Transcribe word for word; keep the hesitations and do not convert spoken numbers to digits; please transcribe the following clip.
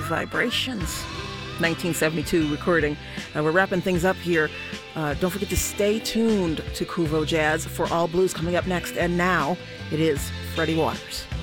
Vibrations. nineteen seventy-two recording. Uh, we're wrapping things up here. Uh, don't forget to stay tuned to Kuvo Jazz for All Blues coming up next. And now it is Freddie Waters.